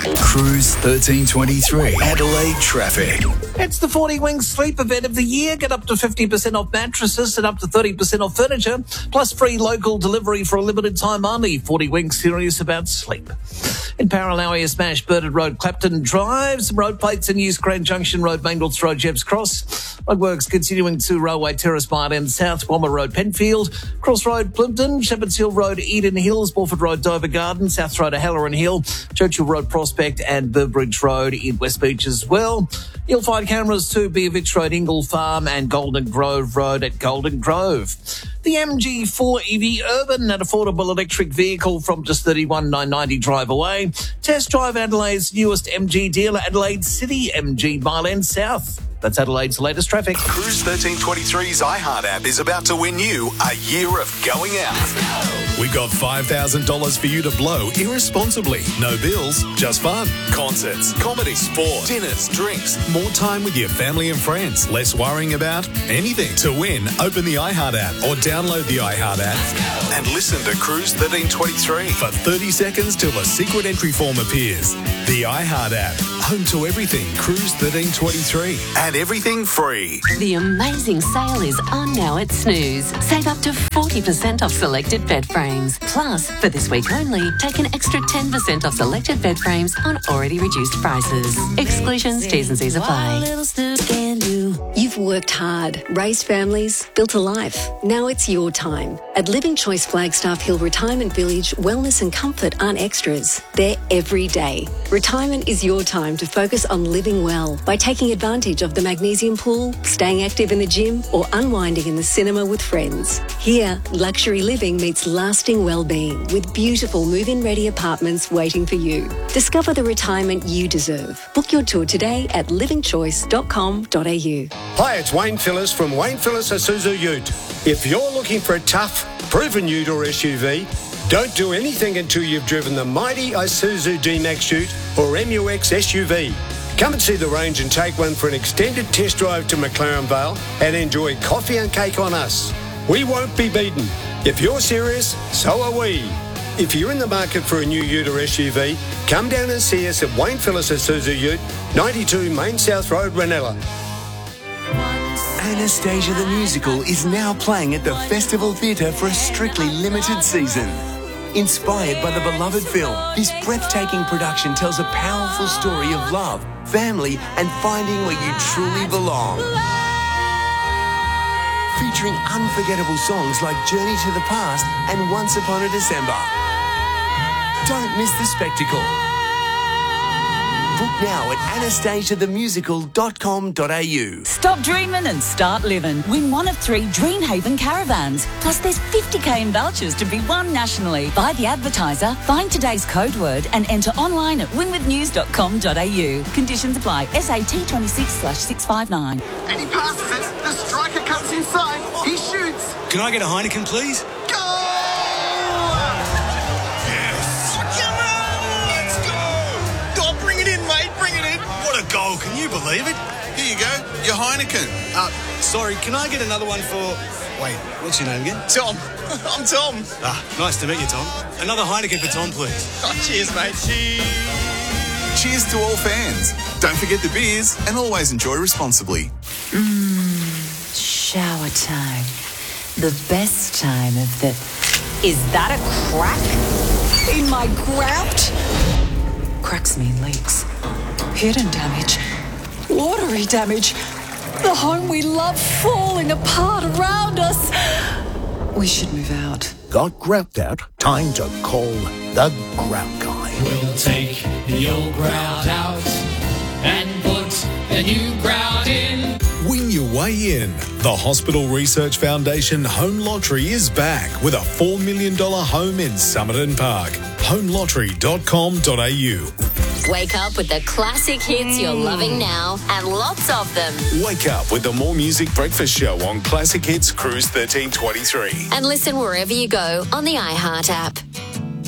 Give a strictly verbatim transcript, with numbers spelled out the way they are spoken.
Cruise thirteen twenty-three, Adelaide traffic. It's the forty Wings Sleep event of the year. Get up to fifty percent off mattresses and up to thirty percent off furniture, plus free local delivery for a limited time only. forty Wings, serious about sleep. In parallel, you smash Burdett Road, Clapton Drive. Some road plates in use, Grand Junction Road, Mangles Road, Jebbs Cross. Roadworks continuing to Railway Terrace, Mile End South, Walmer Road, Penfield. Cross Road, Plimpton. Shepherds Hill Road, Eden Hills. Morford Road, Dover Garden. South Road, Halloran Hill. Churchill Road, Prospect, and Burbridge Road in West Beach as well. You'll find cameras to Beavich Road, Ingle Farm, and Golden Grove Road at Golden Grove. The M G four E V Urban, an affordable electric vehicle from just thirty-one thousand nine hundred ninety drive away. Test drive Adelaide's newest M G dealer, Adelaide City M G, Mile End South. That's Adelaide's latest traffic. Cruise thirteen twenty-three's iHeart app is about to win you a year of going out. We got five thousand dollars for you to blow irresponsibly. No bills, just fun. Concerts, comedy, sport, dinners, drinks, more time with your family and friends. Less worrying about anything. To win, open the iHeart app or download the iHeart app and listen to Cruise thirteen twenty-three for thirty seconds till a secret entry form appears. The iHeart app, home to everything Cruise thirteen twenty-three. And everything free. The amazing sale is on now at Snooze. Save up to forty percent off selected bed frames. Plus, for this week only, take an extra ten percent off selected bed frames on already reduced prices. Exclusions, T's and C's apply. You've worked hard, raised families, built a life. Now it's your time. At Living Choice Flagstaff Hill Retirement Village, wellness and comfort aren't extras. They're every day. Retirement is your time to focus on living well by taking advantage of the magnesium pool, staying active in the gym, or unwinding in the cinema with friends. Here, luxury living meets lasting well-being with beautiful move-in ready apartments waiting for you. Discover the retirement you deserve. Book your tour today at living choice dot com dot a u. Hi, it's Wayne Phillips from Wayne Phillips Isuzu Ute. If you're looking for a tough, proven ute or S U V, don't do anything until you've driven the mighty Isuzu D-Max Ute or M U X S U V. Come and see the range and take one for an extended test drive to McLaren Vale and enjoy coffee and cake on us. We won't be beaten. If you're serious, so are we. If you're in the market for a new ute or S U V, come down and see us at Wayne Phillips Isuzu Ute, ninety-two Main South Road, Ranella. Anastasia the Musical is now playing at the Festival Theatre for a strictly limited season. Inspired by the beloved film, this breathtaking production tells a powerful story of love, family, and finding where you truly belong. Featuring unforgettable songs like Journey to the Past and Once Upon a December. Don't miss the spectacle. Book now at anastasia the musical dot com dot a u. Stop dreaming and start living. Win one of three Dreamhaven caravans. Plus there's fifty k in vouchers to be won nationally. Buy the advertiser, find today's code word and enter online at winwithnews dot com dot a u. Conditions apply. S A T twenty-six slash six five nine. And he passes it. The striker cuts inside. He shoots. Can I get a Heineken, please? What a goal, can you believe it? Here you go, your Heineken. Uh, sorry, can I get another one for... Wait, what's your name again? Tom. I'm Tom. Ah, nice to meet you, Tom. Another Heineken for Tom, please. Oh, cheers, mate. Cheers. Cheers to all fans. Don't forget the beers and always enjoy responsibly. Mmm, shower time. The best time of the... Is that a crack in my grout? Cracks mean leaks. Hidden damage. Watery damage. The home we love falling apart around us. We should move out. Got grout out? Time to call the Grout Guy. We'll take the old grout out and put the new grout in. Win your way in. The Hospital Research Foundation Home Lottery is back with a four million dollars home in Somerton Park. home lottery dot com dot a u. Wake up with the classic hits you're loving now and lots of them. Wake up with the More Music Breakfast Show on Classic Hits Cruise thirteen twenty-three. And listen wherever you go on the iHeart app.